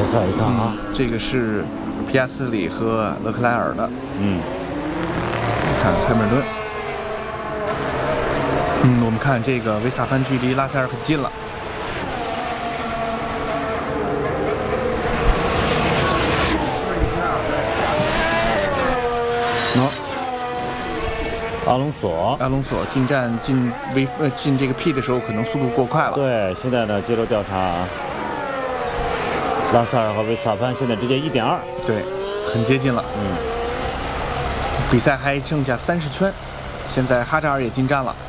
看一看啊， 这个是皮亚斯里和勒克莱尔的。看汉密尔顿。我们看这个维斯塔潘距离拉塞尔很近了。 阿隆索进站进这个 P 的时候，可能速度过快了。 对，现在呢接受调查，拉塞尔和维斯塔潘现在直接1.2， 对，很接近了。比赛还剩下30圈，现在哈扎尔也进站了。